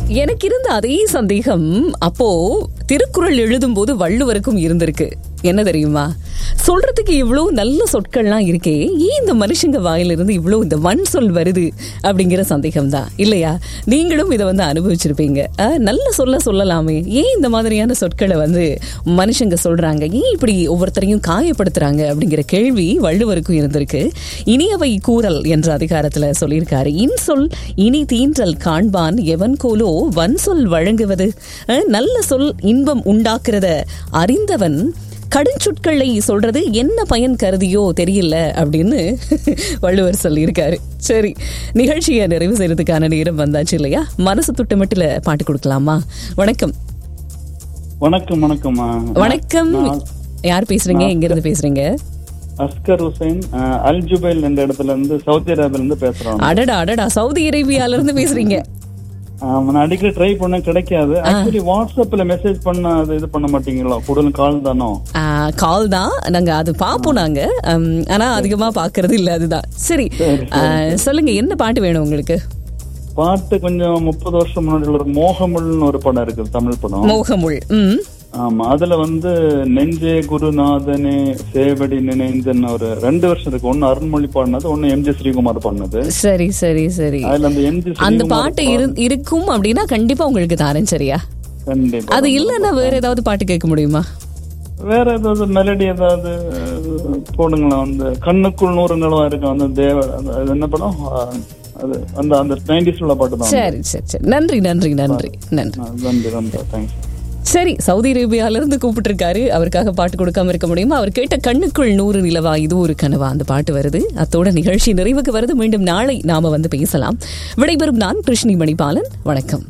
எனக்கு இருந்த அதே சந்தேகம் அப்போ திருக்குறள் எழுதும் போது வள்ளுவருக்கும் இருந்திருக்கு. என்ன தெரியுமா, சொல்றதுக்கு இவ்வளவு நல்ல சொற்கள்லாம் இருக்கே, ஏன் இந்த மனுஷங்க வாயிலிருந்து இவ்வளவு இந்த வன் சொல் வருது அப்படிங்கிற சந்தேகம் தான் இல்லையா? நீங்களும் இதை அனுபவிச்சிருப்பீங்க. நல்ல சொல்லலாமே, ஏன் இந்த மாதிரியான சொற்களை மனுஷங்க சொல்றாங்க, ஏன் இப்படி ஒவ்வொருத்தரையும் காயப்படுத்துறாங்க அப்படிங்கிற கேள்வி வள்ளுவருக்கும் இருந்திருக்கு. இனியவை கூறல் என்ற அதிகாரத்துல சொல்லியிருக்காரு, இன்சொல் இனி தீன்றல் காண்பான் எவன் கோலோ வன் சொல் வழங்குவது. நல்ல சொல் இன்பம் உண்டாக்குறத அறிந்தவன் கடுஞ்சொற்களை சொல்றது என்ன பயன் கருதியோ தெரியல அப்படின்னு வள்ளுவர் சொல்லியிருக்காரு. சரி, நிகழ்ச்சியை நிறைவு செய்யறதுக்கான நேரம் வந்தாச்சு இல்லையா? மனசு துட்டமட்டில பாட்டு கொடுக்கலாமா? வணக்கம். வணக்கம். வணக்கம். வணக்கம். யார் பேசுறீங்க? எங்க இருந்து பேசுறீங்க? அஸ்கர் ஹுசைன், அல் ஜுபைல் என்ற இடத்துல இருந்து, சவுதி அரேபியால இருந்து பேசுறோம். அடடா, சவுதி அரேபியால இருந்து பேசுறீங்க. நான் அடிக்கடி ட்ரை பண்ண கிடைக்காது. ஆக்சுவலி வாட்ஸ்அப்ல மெசேஜ் பண்ண அது இது பண்ண மாட்டீங்களா? கூடுதல் கால் தானோ? கால் தான், நாங்க அது பாப்போம் நாங்க, ஆனா அதிகமா பாக்குறது இல்ல. அதுதான். சரி, சொல்லுங்க, என்ன பாட்டு வேணும் உங்களுக்கு? பாட்டு கொஞ்சம் 30 வருஷம் முன்னாடி ஒரு மோகமுள்னு ஒரு படம் இருக்கு, தமிழ் படம். மோகமுள். ஆமா, அதுல நெஞ்சே குருநாதனே சேவடி நினைந்தன்னு ஒரு 2 வருஷம் இருக்கு. ஒன்னு அருண்மொழி பாடினது, ஒன்னு எம்ஜி ஸ்ரீகுமார் பாடினது. சரி சரி சரி. அதுல அந்த எம்ஜி அந்த பாட்டு இருக்கும் அப்படின்னா கண்டிப்பா உங்களுக்கு தாரேன். சரியா? கண்டிப்பா. அது இல்லன்னா வேற ஏதாவது பாட்டு கேட்க முடியுமா? வேற ஏதாவது மெலடி ஏதாவது போடுங்களா? கண்ணுக்குள் நூறுங்களும் இருக்கு, அந்த தேவ என்ன படம் அது, அந்த 90s உள்ள பாட்டு தான். சரி சரி சரி. நன்றி நன்றி நன்றி நன்றி நன்றி நன்றி. தேங்க்ஸ். சரி, சவுதி அரேபியால இருந்து கூப்பிட்டு இருக்காரு. அவருக்காக பாட்டு கொடுக்காம இருக்க முடியுமா? அவர் கேட்ட கண்ணுக்குள் 100 நிலவா இது ஒரு கனவா, அந்த பாட்டு வருது. அத்தோட நிகழ்ச்சி நிறைவுக்கு வருது. மீண்டும் நாளை நாம பேசலாம். விடைபெறும் நான் கிருஷ்ணி மணிபாலன். வணக்கம்.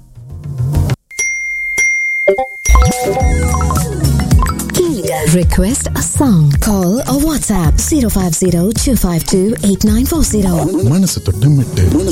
Request a song. Call or WhatsApp 050-252-8940. மனசு தொட்டு